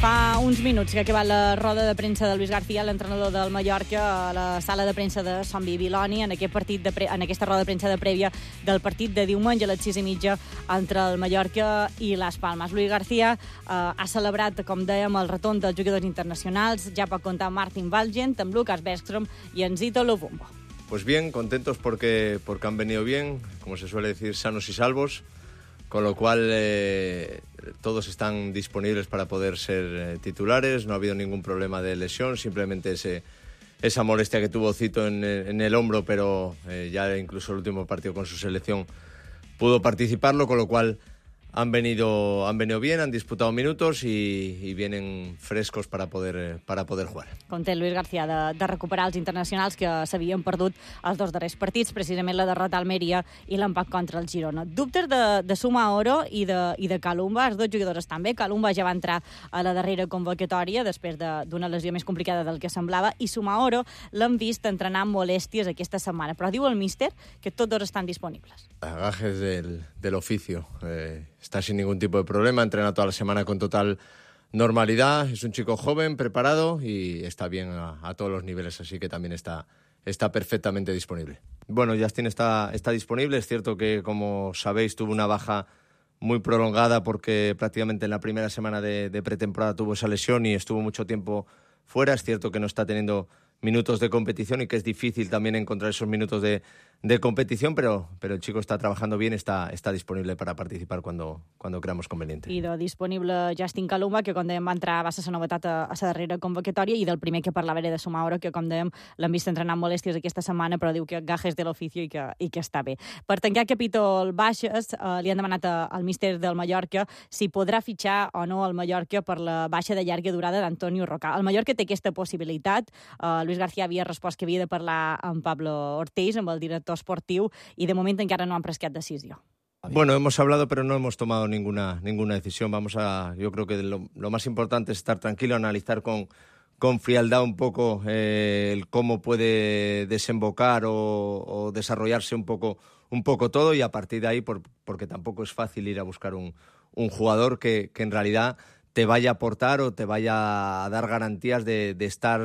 Fa uns minuts que ha acabat la roda de premsa de Luis García, l'entrenador del Mallorca, a la sala de premsa de Sant Bibiloni, en aquesta roda de premsa de prèvia del partit de diumenge a les 6:30 entre el Mallorca i Las Palmas. Luis García ha celebrat, com dèiem, el retorn dels jugadors internacionals. Ja pot comptar amb Martin Valgent, amb Lucas Bergström i en Zito Luvumbo. Pues bien, contentos porque han venido bien, como se suele decir, sanos y salvos, con lo cual todos están disponibles para poder ser titulares. No ha habido ningún problema de lesión, simplemente esa molestia que tuvo Zito en el hombro, pero ya incluso el último partido con su selección pudo participarlo, con lo cual han venido bien, han disputado minutos y vienen frescos para poder jugar. Content Luis García de recuperar els internacionals que s'havien perdut els dos darrers partits, precisament la derrota a Almeria i l'empat contra el Girona. Dubtes de Soumaoro i de Kalumba, els dos jugadors estan bé. Kalumba ja va entrar a la darrera convocatòria després d'una lesió més complicada del que semblava, i Soumaoro l'han vist entrenar amb molèsties aquesta setmana, però diu el míster que tots dos estan disponibles. Gajes del oficio. Está sin ningún tipo de problema, entrena toda la semana con total normalidad. Es un chico joven, preparado y está bien a todos los niveles, así que también está perfectamente disponible. Bueno, Justin está disponible. Es cierto que, como sabéis, tuvo una baja muy prolongada porque prácticamente en la primera semana de pretemporada tuvo esa lesión y estuvo mucho tiempo fuera. Es cierto que no está teniendo minutos de competición y que es difícil también encontrar esos minutos de competición, pero el chico está trabajando bien, está disponible para participar cuando creamos conveniente. I de disponible Justin Kalumba, que com dèiem va entrar, va ser la novetat a la darrera convocatòria, i del primer que parlava era de Soumaoro, que com dèiem l'han vist entrenar amb molèsties aquesta setmana, però diu que gajes de l'oficio i que està bé. Per tancar capítol baixes, li han demanat al míster del Mallorca si podrà fitxar o no el Mallorca per la baixa de llarga durada d'Antonio Roca. El Mallorca té aquesta possibilitat. Luis García havia respost que havia de parlar amb Pablo Ortiz, amb el director esportiu, i de moment encara no han pres cap decisió. Bueno, hemos hablado, pero no hemos tomado ninguna decisión. Yo creo que lo más importante es estar tranquilo, analizar con frialdad un poco el cómo puede desembocar o desarrollarse un poco todo, y a partir de ahí, porque tampoco es fácil ir a buscar un jugador que en realidad te vaya a aportar o te vaya a dar garantías de estar,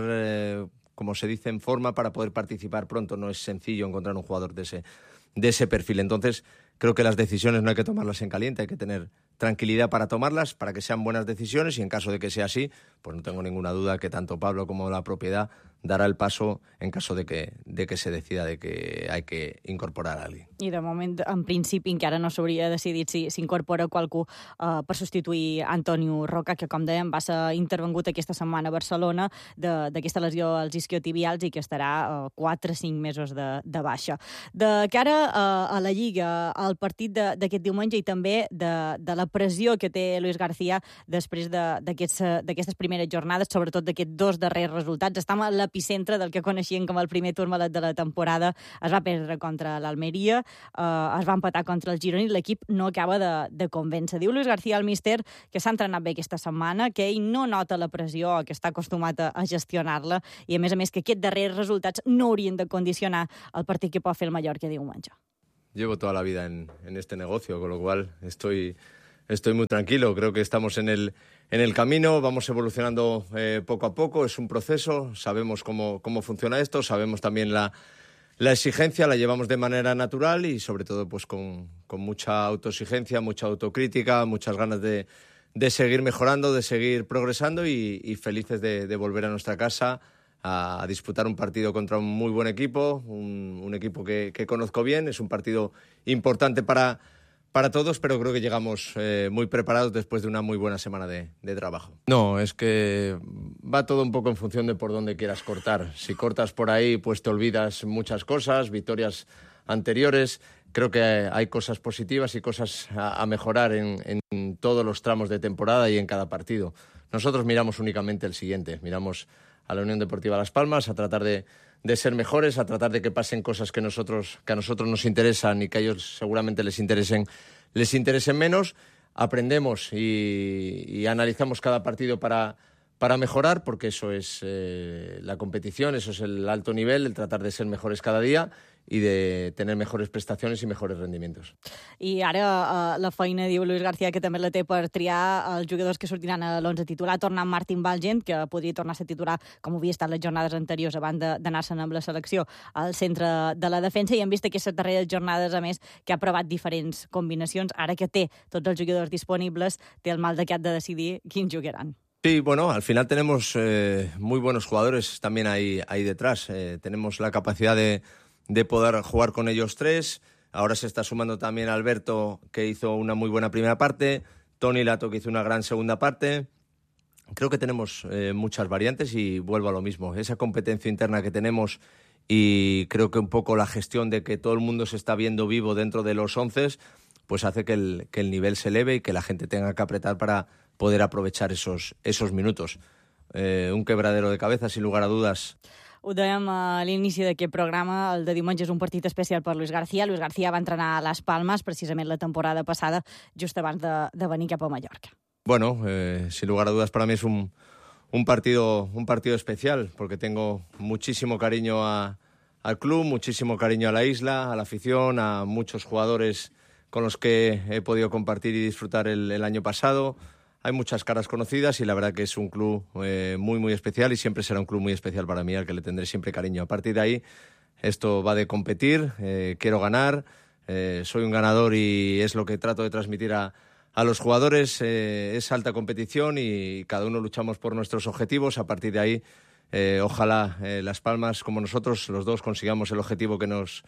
como se dice, en forma para poder participar pronto. No es sencillo encontrar un jugador de ese perfil. Entonces, creo que las decisiones no hay que tomarlas en caliente, hay que tener tranquilidad para tomarlas, para que sean buenas decisiones, y en caso de que sea así, pues no tengo ninguna duda que tanto Pablo como la propiedad darà el paso en caso de que se decida de que hay que incorporar a alguien. I de moment, en principi, encara no s'hauria decidit si s'incorpora qualcú per substituir Antonio Roca, que, com dèiem, va ser intervengut aquesta setmana a Barcelona d'aquesta lesió als isquiotibials i que estarà 4-5 mesos de baixa. De cara a la Lliga, al partit d'aquest diumenge, i també de la pressió que té Luis García després d'aquestes primeres jornades, sobretot d'aquests dos darrers resultats. Estem a l'epicentre del que coneixien com el primer turmalet de la temporada. Es va perdre contra l'Almeria, es va empatar contra el Girona i l'equip no acaba de convèncer. Diu Luis García al míster que s'ha entrenat bé aquesta setmana, que ell no nota la pressió, que està acostumat a gestionar-la, i a més que aquests darrers resultats no haurien de condicionar el partit que pot fer el Mallorca diumenge. Llevo toda la vida en este negocio, con lo cual estoy muy tranquilo. Creo que estamos en el camino, vamos evolucionando poco a poco, es un proceso, sabemos cómo funciona esto, sabemos también la exigencia, la llevamos de manera natural y sobre todo pues con mucha autoexigencia, mucha autocrítica, muchas ganas de seguir mejorando, de seguir progresando y felices de volver a nuestra casa a disputar un partido contra un muy buen equipo, un equipo que conozco bien. Es un partido importante para todos, pero creo que llegamos muy preparados después de una muy buena semana de trabajo. No, es que va todo un poco en función de por dónde quieras cortar. Si cortas por ahí, pues te olvidas muchas cosas, victorias anteriores. Creo que hay cosas positivas y cosas a mejorar en todos los tramos de temporada y en cada partido. Nosotros miramos únicamente el siguiente, miramos a la Unión Deportiva Las Palmas, a tratar de ser mejores, a tratar de que pasen cosas que a nosotros nos interesan y que a ellos seguramente les interesen menos. Aprendemos y analizamos cada partido para mejorar, porque eso es la competición, eso es el alto nivel, el tratar de ser mejores cada día, y de tener mejores prestaciones y mejores rendimientos. I ara la feina, diu Luis García, que també la té per triar els jugadors que sortiran a l'11 titular. Torna Martin Valgent, que podria tornar a ser titular, com havia estat les jornades anteriors, abans d'anar-se'n amb la selecció al centre de la defensa, i hem vist aquestes darreres jornades, a més, que ha provat diferents combinacions. Ara que té tots els jugadors disponibles, té el mal de cap de decidir quins jugaran. Sí, bueno, al final tenemos muy buenos jugadores también ahí detrás. Tenemos la capacidad de poder jugar con ellos tres. Ahora se está sumando también Alberto, que hizo una muy buena primera parte, Toni Lato, que hizo una gran segunda parte. Creo que tenemos muchas variantes y vuelvo a lo mismo. Esa competencia interna que tenemos y creo que un poco la gestión de que todo el mundo se está viendo vivo dentro de los 11, pues hace que el nivel se eleve y que la gente tenga que apretar para poder aprovechar esos minutos. Un quebradero de cabeza, sin lugar a dudas. Ho dèiem a l'inici d'aquest programa, el de diumenge és un partit especial per Luis García. Luis García va entrenar a Las Palmas precisament la temporada passada, just abans de venir cap a Mallorca. Bueno, sin lugar a dudas para mí es un partido especial, porque tengo muchísimo cariño al club, muchísimo cariño a la isla, a la afición, a muchos jugadores con los que he podido compartir y disfrutar el año pasado. Hay muchas caras conocidas y la verdad que es un club muy, muy especial y siempre será un club muy especial para mí, al que le tendré siempre cariño. A partir de ahí, esto va de competir, quiero ganar, soy un ganador y es lo que trato de transmitir a los jugadores. Es alta competición y cada uno luchamos por nuestros objetivos. A partir de ahí, ojalá Las Palmas, como nosotros, los dos consigamos el objetivo que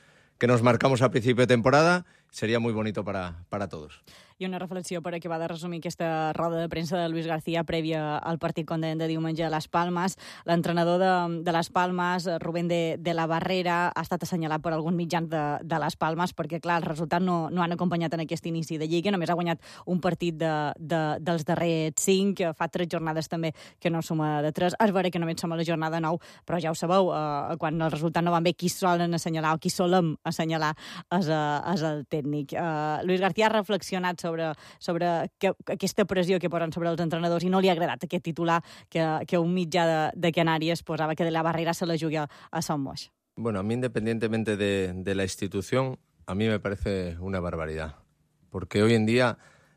nos marcamos a principio de temporada. Sería muy bonito para todos. I una reflexió per acabar de resumir aquesta roda de premsa de Luis García prèvia al partit, com dèiem, de diumenge a Las Palmas. L'entrenador de Las Palmas, Rubén de la Barrera, ha estat assenyalat per alguns mitjans de Las Palmas perquè, clar, el resultat no han acompanyat en aquest inici de Lliga. Només ha guanyat un partit dels darrers 5. Fa 3 jornades també que no suma de 3. És vera que només som a la jornada 9, però ja ho sabeu, quan el resultat no van bé, qui solen assenyalar o qui solem assenyalar és el tècnic. Luis García ha reflexionat sobre aquesta pressió que posen sobre els entrenadors i no li ha agradat aquest titular que un mitjà de Canàries posava que de la Barrera se la juga a Son Moix. Bueno, a mí, independientemente de la institución, a mí me parece una barbaridad. Porque hoy en día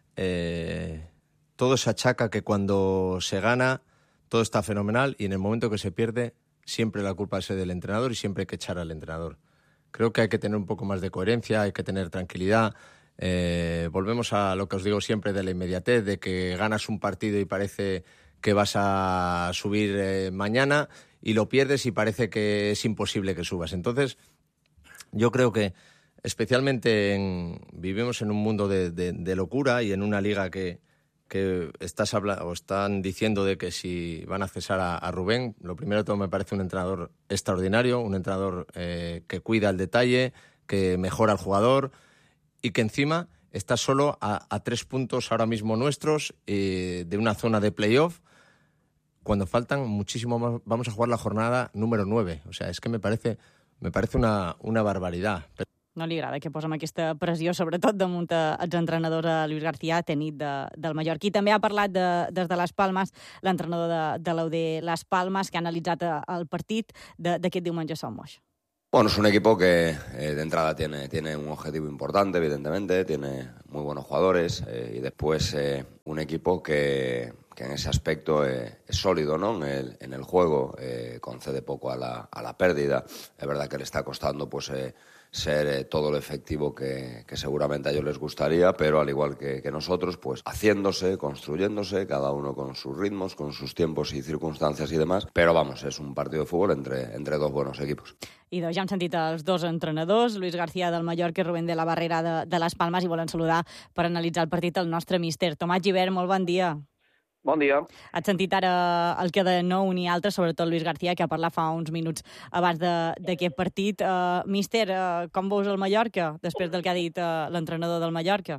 todo se achaca que cuando se gana todo está fenomenal y en el momento que se pierde siempre la culpa es del entrenador y siempre hay que echar al entrenador. Creo que hay que tener un poco más de coherencia, hay que tener tranquilidad. Volvemos a lo que os digo siempre de la inmediatez, de que ganas un partido y parece que vas a subir mañana y lo pierdes y parece que es imposible que subas. Entonces, yo creo que especialmente vivimos en un mundo de locura y en una liga que están diciendo de que si van a cesar a Rubén. Lo primero de todo, me parece un entrenador extraordinario, un entrenador que cuida el detalle, que mejora al jugador y que encima está solo a 3 puntos ahora mismo nuestros de una zona de playoff, cuando faltan muchísimo más. Vamos a jugar la jornada número 9. O sea, es que me parece una barbaridad. No li agrada que posem aquesta pressió, sobretot damunt els entrenadors a Luis García, tenit del Mallorca. I també ha parlat des de Las Palmas l'entrenador de l'UD Las Palmas, que ha analitzat el partit d'aquest diumenge a Son Moix. Bueno, es un equipo que de entrada tiene un objetivo importante, evidentemente, tiene muy buenos jugadores y después un equipo que en ese aspecto es sólido, ¿no? En el juego, concede poco a la pérdida. Es verdad que le está costando pues ser todo lo efectivo que seguramente a ellos les gustaría, pero al igual que nosotros, pues haciéndose, construyéndose, cada uno con sus ritmos, con sus tiempos y circunstancias y demás. Pero vamos, es un partido de fútbol entre dos buenos equipos. I doncs ja hem sentit els dos entrenadors, Luis García del Mallorca i Rubén de la Barrera de Las Palmas, i volen saludar per analitzar el partit el nostre míster. Tomàs Gibert, molt bon dia. Bon dia. Has sentit ara el que de no un i altre, sobretot Luis García, que ha parlat fa uns minuts abans d'aquest partit. Míster, com veus el Mallorca, després del que ha dit l'entrenador del Mallorca?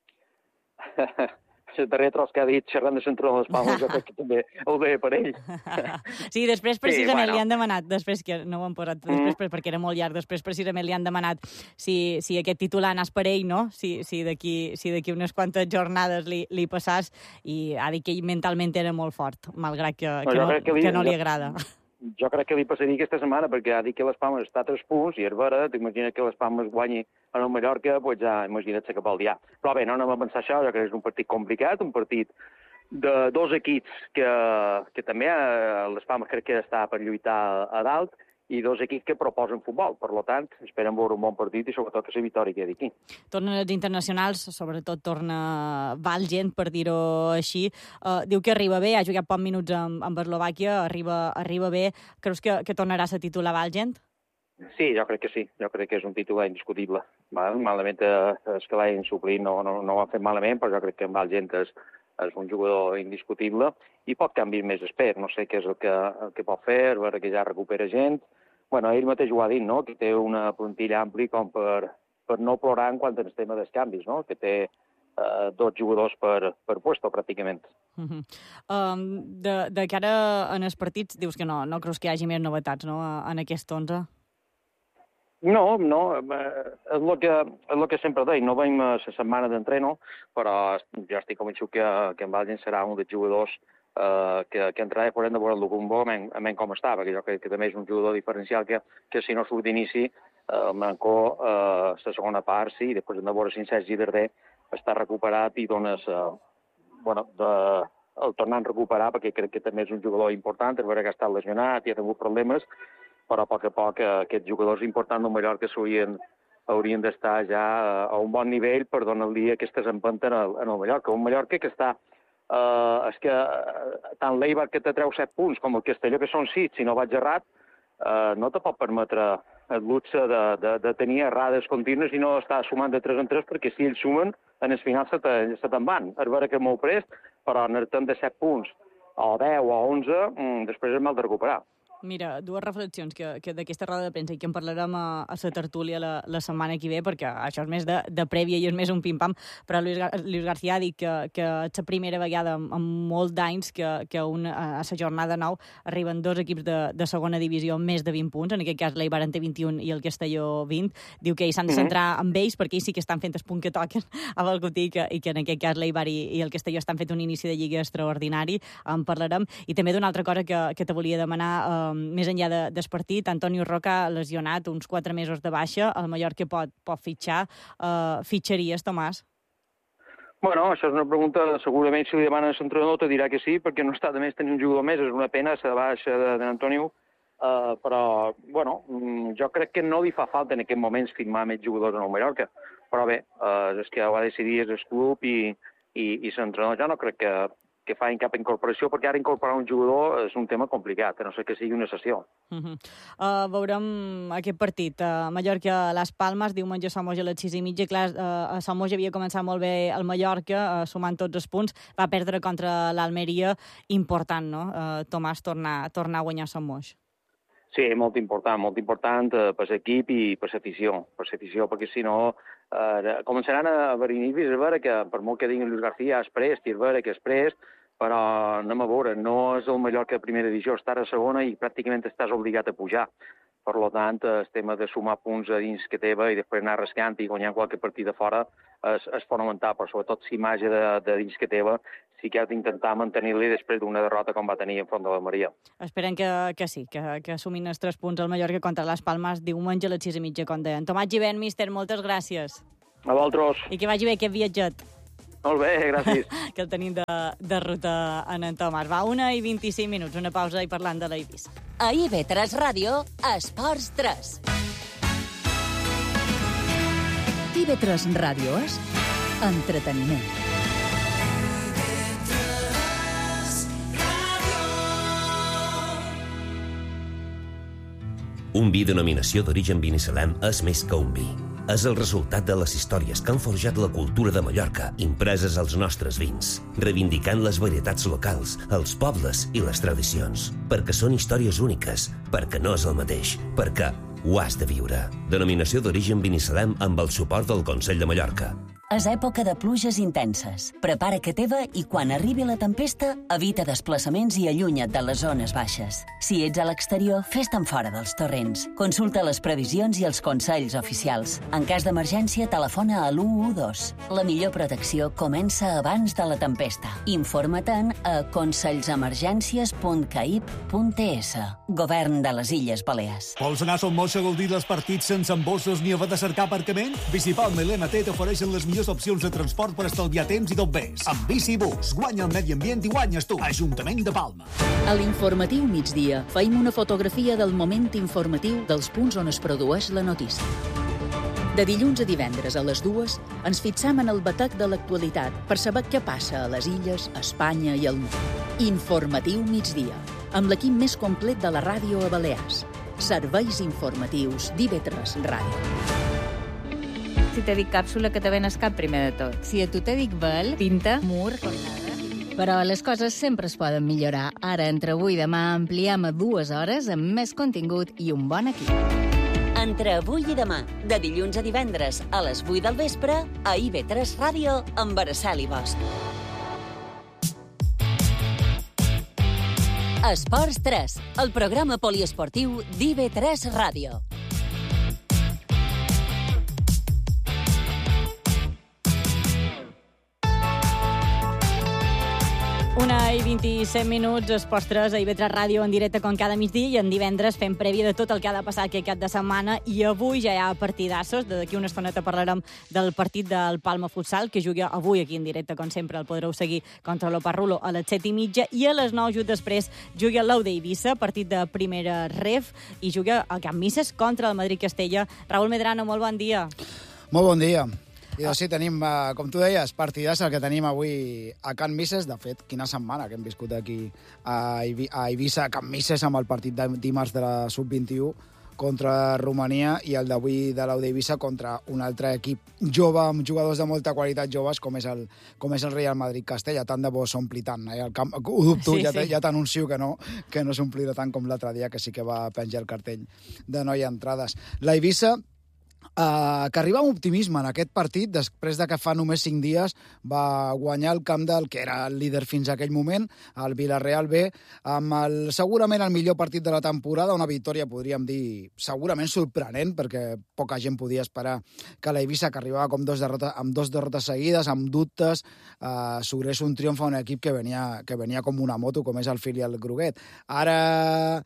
El darrer tros que ha dit, xerrant de l'entrenador de Las Palmas, jo crec que també el veia per ell. Sí, després precisament li han demanat, després que no ho han posat després perquè era molt llarg, després precisament li han demanat si aquest titular anàs per ell, no? Si d'aquí unes quantes jornades li passàs, i ha dit que ell mentalment era molt fort, malgrat que no li agrada. jo crec que li passaria aquesta setmana, perquè ha dit que les Palmes està a 3 punts, i és vera, t'imagina que les Palmes guanyi en el Mallorca, doncs ja imagina't que vol dir. Però bé, no anem a pensar això, jo crec que és un partit complicat, un partit de dos equips que també les Palmes crec que està per lluitar a dalt, i dos equips que proposen futbol. Per tant, esperem veure un bon partit i sobretot que la victòria quedi aquí. Tornen els internacionals, sobretot torna Valgent, per dir-ho així. Diu que arriba bé, ha jugat pocs minuts amb Eslovàquia, arriba bé. Creus que tornarà a ser titular Valgent? Sí, jo crec que sí. Jo crec que és un titular indiscutible. Malament és que l'hagin suplit, no ho han fet malament, però jo crec que en Valgent és un jugador indiscutible i pot canviar més espert. No sé què és el que pot fer, a veure que ja recupera gent. Bueno, ell mateix ho ha dit, no?, que té una plantilla ampli com per no plorar en quant al tema dels canvis, no?, que té 2 jugadors per puesto, pràcticament. De cara en els partits, dius que no creus que hi hagi més novetats, no?, en aquest 11? No, és el que sempre deia, no veiem la setmana d'entreno, però jo estic convençut que en Valgent serà un dels jugadors que entrarà i haurem de veure el Lumbo com està, perquè jo crec que també és un jugador diferencial que si no surt d'inici, el Mancó, la segona part, sí, i després hem de veure si en Sergi Darder està recuperat i dones, el tornant a recuperar, perquè crec que també és un jugador important, és vera que ha estat lesionat i ha tingut problemes, però a poc aquests jugadors importants del Mallorca haurien d'estar ja a un bon nivell per donar-li aquestes empentes en el Mallorca. Un Mallorca que està... és que tant l'Eibar, que te treu 7 punts, com el Castelló, que són 6, si no vaig errat, no te pot permetre el luxe de tenir errades contínues i no estar sumant de 3 en 3, perquè si ells sumen, en el final se te'n van. És vera que és molt prest, però anar-te'n de 7 punts o 10 o 11, després és mal de recuperar. Mira, 2 reflexions que d'aquesta roda de premsa i que en parlarem a la tertúlia la setmana que ve, perquè això és més de prèvia i és més un pim-pam, però Luis García ha dit que és la primera vegada en molt d'anys que a la jornada 9 arriben 2 equips de segona divisió amb més de 20 punts, en aquest cas l'Eibar en té 21 i el Castelló 20. Diu que ells s'han de centrar amb ells perquè ells sí que estan fent el punt que toquen a Valcotí i que en aquest cas l'Eibar i el Castelló estan fent un inici de lliga extraordinari, en parlarem. I també d'una altra cosa que te volia demanar, més enllà del partit, Antonio Roca lesionat, uns 4 mesos de baixa, el Mallorca pot fitxar. Fitxaries, Tomàs? Bueno, això és una pregunta, segurament si li demanes a l'entrenador te dirà que sí, perquè no està de més tenir un jugador més, és una pena la baixa d'Antonio, però, bueno, jo crec que no li fa falta en aquest moments firmar més jugadors en el Mallorca, però bé, és que ho ha decidit el club i l'entrenador. Jo no crec que facin cap incorporació, perquè ara incorporar un jugador és un tema complicat, a no ser que sigui una sessió. Veurem aquest partit. Mallorca, Las Palmes, diumenge a Somoja a les 6:30. Clar, a Somoja havia començat molt bé el Mallorca, sumant tots els punts. Va perdre contra l'Almeria, important, no? Tomàs, tornar a guanyar Somoja. Sí, molt important per l'equip i per l'afició, perquè si no començaran a haver inicis. És vera que per molt que diguin Luis García és prest, i és vera que és prest, però anem a veure, no és el Mallorca de primera divisió, estàs a segona i pràcticament estàs obligat a pujar. Per tant, el tema de sumar punts a dins que teva i després anar rascant i guanyar qualque partit de fora és fonamental, però sobretot la imatge de dins que teva sí que has d'intentar mantenir-li després d'una derrota com va tenir enfront de l'Almeria. Esperem que sí, que assumin els 3 punts al Mallorca contra les Palmes diumenge a les 6:30, com deien. Tomàs Gibert, míster, moltes gràcies. A vosaltres. I que vagi bé aquest viatget. Molt bé, gràcies. Que el tenim de ruta en Tomàs. Va, 1:25, una pausa i parlant de l'Eivissa. A IB3 Ràdio, Esports 3. IB3 Ràdio és entreteniment. Un vi denominació d'origen Binissalem és més que un vi. És el resultat de les històries que han forjat la cultura de Mallorca, impreses als nostres vins, reivindicant les varietats locals, els pobles i les tradicions. Perquè són històries úniques, perquè no és el mateix, perquè ho has de viure. Denominació d'origen Binissalem amb el suport del Consell de Mallorca. És època de pluges intenses. Prepara que teva i quan arribi la tempesta, evita desplaçaments i allunya't de les zones baixes. Si ets a l'exterior, fes-te'n fora dels torrents. Consulta les previsions i els consells oficials. En cas d'emergència, telefona a l'112. La millor protecció comença abans de la tempesta. Informa-te'n a consells-emergències.caip.es. Govern de les Illes Balears. Vols anar a Son Moix a gaudir dels partits sense embossos ni haver de cercar aparcament? Bicipalma i l'MT t'ofereixen les millors opcions de transport per estalviar temps i tot més. Amb Bicibus, guanya el medi ambient i guanyes tu. Ajuntament de Palma. A l'informatiu migdia feim una fotografia del moment informatiu dels punts on es produeix la notícia. De dilluns a divendres a les 2 ens fixam en el batec de l'actualitat per saber què passa a les illes, a Espanya i al món. Informatiu migdia, amb l'equip més complet de la ràdio a Balears. Serveis informatius d'IV3 Ràdio. Si te dic càpsula, que te ven el cap primer de tot. Si a tu te dic vel, tinta, mur, jornada... Però les coses sempre es poden millorar. Ara, entre avui i demà, ampliem a 2 hores amb més contingut i un bon equip. Entre avui i demà, de dilluns a divendres a les 8 del vespre, a IV3 Ràdio amb Araceli Bosch. Esports 3, el programa poliesportiu d'IV3 Ràdio. 1:27, Esports 3, a IV3 Ràdio en directe com cada migdia, i en divendres fem prèvia de tot el que ha de passar aquest cap de setmana, i avui ja hi ha partidassos. D'aquí una estoneta parlarem del partit del Palma Futsal, que juga avui aquí en directe, com sempre, el podreu seguir contra l'Oparrulo a les 7:30, i a les 9 just després juga l'Aude Eivissa, partit de primera ref, i juga a Can Misses contra el Madrid-Castella. Raül Medrano, molt bon dia. Molt bon dia. I doncs sí, tenim, com tu deies, partidàs el que tenim avui a Can Misses. De fet, quina setmana que hem viscut aquí a Eivissa, a Can Misses, amb el partit de dimarts de la Sub-21 contra Romania, i el d'avui de l'Aude Eivissa contra un altre equip jove, amb jugadors de molta qualitat joves, com és el Real Madrid-Castella. Tant de bo s'ompli tant. El camp, ho dubto, sí, ja t'anuncio que no s'omplirà tant com l'altre dia, que sí que va penjar el cartell de no hi ha entrades. L'Eivissa, que arriba amb optimisme en aquest partit, després de que fa només 5 dies va guanyar el camp del que era el líder fins a aquell moment, el Villarreal B, amb segurament el millor partit de la temporada, una victòria, podríem dir, segurament sorprenent, perquè poca gent podia esperar que l'Eivissa, que arribava amb 2 derrotes seguides, amb dubtes, s'ogrés un triomf a un equip que venia com una moto, com és el filial Groguet. Ara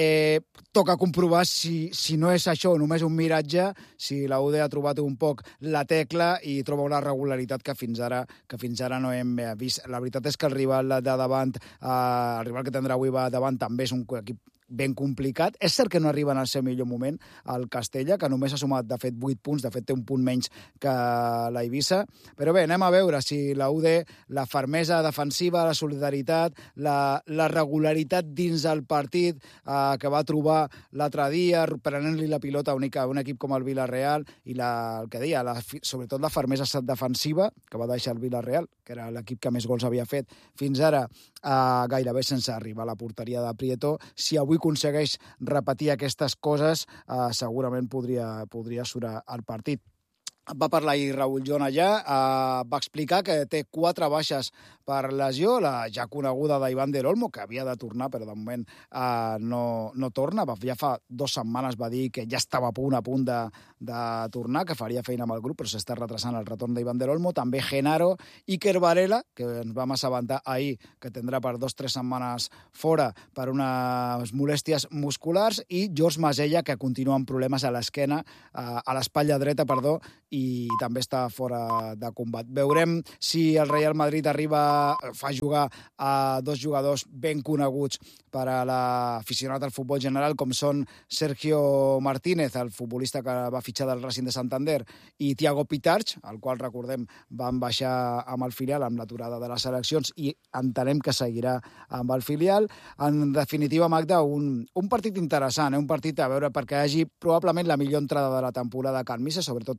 toca comprovar si no és això només un miratge, si l'Aude ha trobat un poc la tecla i troba una regularitat que fins ara no hem vist. La veritat és que el rival de davant, el rival que tindrà avui davant, també és un equip ben complicat. És cert que no arriben al seu millor moment el Castella, que només ha sumat, de fet, 8 punts, de fet té un punt menys que l'Eivissa, però bé, anem a veure si l'Aude, la fermesa defensiva, la solidaritat, la regularitat dins del partit que va trobar l'altre dia, prenent-li la pilota a un equip com el Villarreal, i el que deia, sobretot la fermesa defensiva que va deixar el Villarreal, que era l'equip que més gols havia fet fins ara, gairebé sense arribar a la porteria de Prieto. Si avui aconsegueix repetir aquestes coses, segurament podria surar el partit. Va parlar ahir Raúl Jon allà, va explicar que té 4 baixes per lesió, la ja coneguda d'Iván del Olmo, que havia de tornar, però de moment no torna. Ja fa 2 setmanes va dir que ja estava a punt de tornar, que faria feina amb el grup, però s'està retrasant el retorn d'Iván del Olmo. També Genaro, Iker Varela, que ens vam assabentar ahir que tindrà per 2 o 3 setmanes fora per unes molèsties musculars, i George Masella, que continua amb problemes a l'esquena, a l'espatlla dreta, i també està fora de combat. Veurem si el Real Madrid fa jugar a 2 jugadors ben coneguts per a l'aficionat al futbol general, com són Sergio Martínez, el futbolista que va fitxar del Racing de Santander, i Thiago Pitarch, el qual, recordem, van baixar amb el filial amb l'aturada de les seleccions, i entenem que seguirà amb el filial. En definitiva, Magda, un partit interessant, un partit a veure, perquè hi hagi probablement la millor entrada de la temporada a Can Misses, sobretot també perquè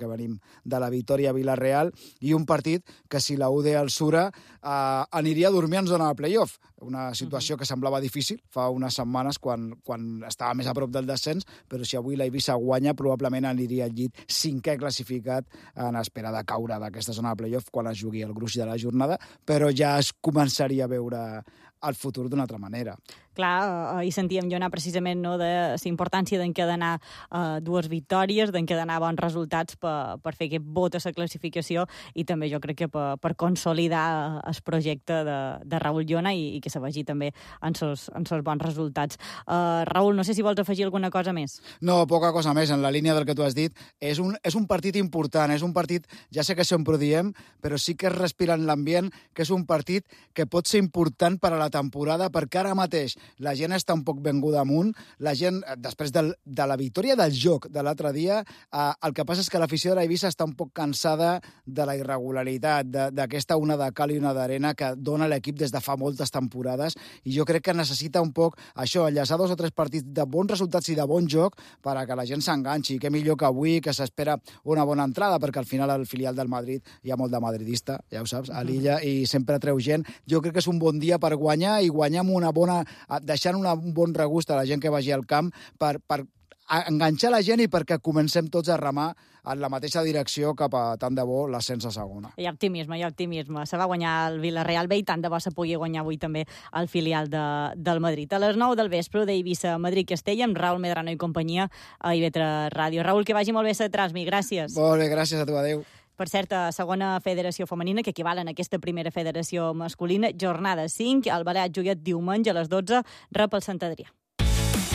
perquè venim de la victòria a Villarreal, i un partit que si la UD el Sura aniria a dormir en zona de playoff. Una situació que semblava difícil fa unes setmanes quan estava més a prop del descens, però si avui la Eivissa guanya, probablement aniria al llit 5è classificat en espera de caure d'aquesta zona de playoff quan es jugui el gruix de la jornada, però ja es començaria a veure el futur d'una altra manera. Clar, hi sentíem jo anar precisament de la importància d'encadenar dues victòries, d'encadenar bons resultats per fer aquest vot a la classificació i també jo crec que per consolidar el projecte de Raül Llona i que se vegi també en sos bons resultats. Raül, no sé si vols afegir alguna cosa més. No, poca cosa més. En la línia del que tu has dit, és un partit important, és un partit, ja sé que sempre ho diem, però sí que es respira en l'ambient, que és un partit que pot ser important per a la temporada, perquè ara mateix la gent està un poc venguda amunt, la gent, després de la victòria del joc de l'altre dia, el que passa és que l'afició de l'Eivissa està un poc cansada de la irregularitat, d'aquesta una de cal i una d'arena que dona l'equip des de fa moltes temporades, i jo crec que necessita un poc això, enllaçar 2 o 3 partits de bons resultats i de bon joc per a que la gent s'enganxi. Què millor que avui, que s'espera una bona entrada, perquè al final al filial del Madrid hi ha molt de madridista, ja ho saps, a l'illa, i sempre treu gent. Jo crec que és un bon dia per guanyar, i guanyar amb una bona... deixant un bon regust a la gent que vagi al camp per enganxar la gent i perquè comencem tots a remar en la mateixa direcció cap a, tant de bo, l'ascens a segona. Hi ha optimisme. Se va guanyar el Villarreal bé i tant de bo se pugui guanyar avui també el filial del Madrid. A les 9 del vespre d'Eivissa Madrid-Castella amb Raül Medrano i companyia a IB3 Ràdio. Raül, que vagi molt bé la Transmi. Gràcies. Molt bé, gràcies a tu. Adéu. Per cert, a segona federació femenina, que equivalen a aquesta primera federació masculina, jornada 5, el Balears Joiet diumenge a les 12 rep el Sant Adrià.